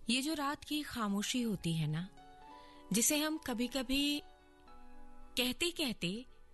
ये जो रात की खामोशी होती है ना, जिसे हम कभी-कभी कहते कहते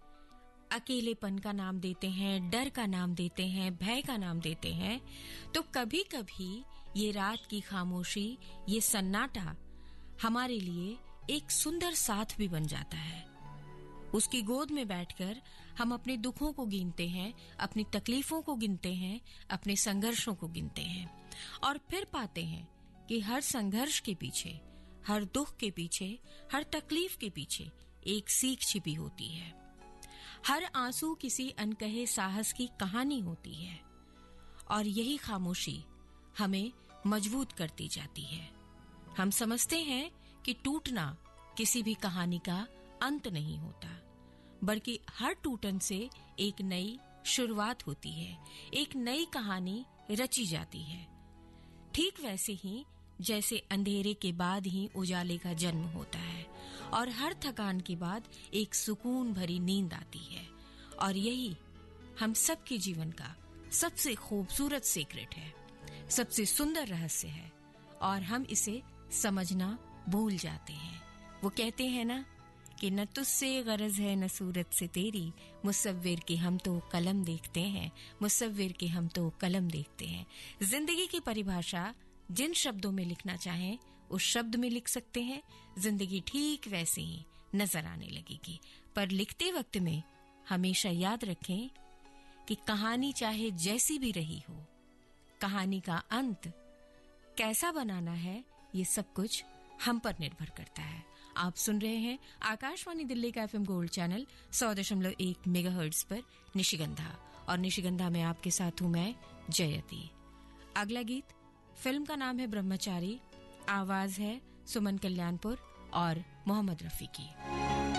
अकेलेपन का नाम देते हैं, डर का नाम देते हैं, भय का नाम देते हैं, तो कभी-कभी ये रात की खामोशी, ये सन्नाटा हमारे लिए एक सुंदर साथ भी बन जाता है। उसकी गोद में बैठकर हम अपने दुखों को गिनते हैं, अपनी तकलीफों को गिनते हैं, अपने संघर्षों को गिनते हैं और फिर पाते हैं कि हर संघर्ष के पीछे, हर दुख के पीछे, हर तकलीफ के पीछे एक सीख छिपी होती है। हर आंसू किसी अनकहे साहस की कहानी होती है और यही खामोशी हमें मजबूत करती जाती है। हम समझते हैं कि टूटना किसी भी कहानी का अंत नहीं होता, बल्कि हर टूटन से एक नई शुरुआत होती है, एक नई कहानी रची जाती है। ठीक वैसे ही जैसे अंधेरे के बाद ही उजाले का जन्म होता है और हर थकान के बाद एक सुकून भरी नींद आती है। और यही हम सबके जीवन का सबसे खूबसूरत सीक्रेट है, सबसे सुंदर रहस्य है और हम इसे समझना भूल जाते हैं। वो कहते हैं ना कि न तुझसे गरज है न सूरत से तेरी, मुसव्विर के हम तो कलम देखते हैं, मुसव्विर के हम तो कलम देखते हैं। जिंदगी की परिभाषा जिन शब्दों में लिखना चाहें उस शब्द में लिख सकते हैं। जिंदगी ठीक वैसे ही नजर आने लगेगी, पर लिखते वक्त में हमेशा याद रखें कि कहानी चाहे जैसी भी रही हो, कहानी का अंत कैसा बनाना है ये सब कुछ हम पर निर्भर करता है। आप सुन रहे हैं आकाशवाणी दिल्ली का FM गोल्ड चैनल 100.1 मेगाहर्ट्ज पर निशिगंधा, और निशिगंधा में आपके साथ हूं मैं जयती। अगला गीत फिल्म का नाम है ब्रह्मचारी, आवाज है सुमन कल्याणपुर और मोहम्मद रफी की।